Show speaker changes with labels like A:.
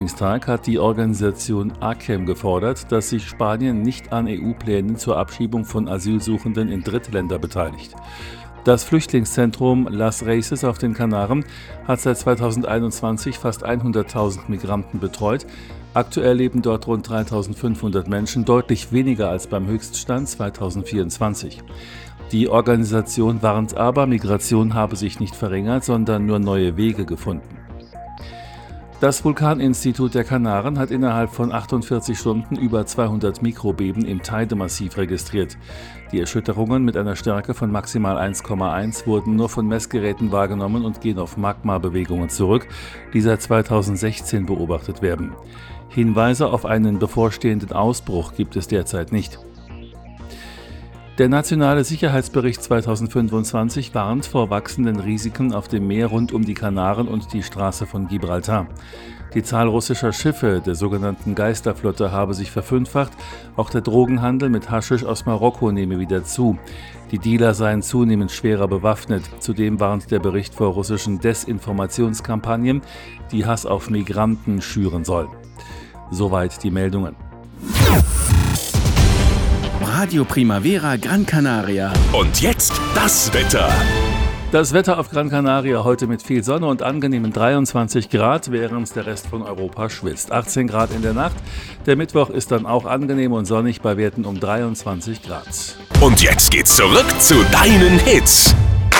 A: Tag hat die Organisation ACEM gefordert, dass sich Spanien nicht an EU-Plänen zur Abschiebung von Asylsuchenden in Drittländer beteiligt. Das Flüchtlingszentrum Las Raíces auf den Kanaren hat seit 2021 fast 100.000 Migranten betreut. Aktuell leben dort rund 3.500 Menschen, deutlich weniger als beim Höchststand 2024. Die Organisation warnt aber, Migration habe sich nicht verringert, sondern nur neue Wege gefunden. Das Vulkaninstitut der Kanaren hat innerhalb von 48 Stunden über 200 Mikrobeben im Teide-Massiv registriert. Die Erschütterungen mit einer Stärke von maximal 1,1 wurden nur von Messgeräten wahrgenommen und gehen auf Magmabewegungen zurück, die seit 2016 beobachtet werden. Hinweise auf einen bevorstehenden Ausbruch gibt es derzeit nicht. Der Nationale Sicherheitsbericht 2025 warnt vor wachsenden Risiken auf dem Meer rund um die Kanaren und die Straße von Gibraltar. Die Zahl russischer Schiffe der sogenannten Geisterflotte habe sich verfünffacht, auch der Drogenhandel mit Haschisch aus Marokko nehme wieder zu. Die Dealer seien zunehmend schwerer bewaffnet. Zudem warnt der Bericht vor russischen Desinformationskampagnen, die Hass auf Migranten schüren sollen. Soweit die Meldungen.
B: Radio Primavera Gran Canaria.
C: Und jetzt das Wetter.
A: Das Wetter auf Gran Canaria heute mit viel Sonne und angenehmen 23 Grad, während der Rest von Europa schwitzt. 18 Grad in der Nacht. Der Mittwoch ist dann auch angenehm und sonnig bei Werten um 23 Grad.
C: Und jetzt geht's zurück zu deinen Hits.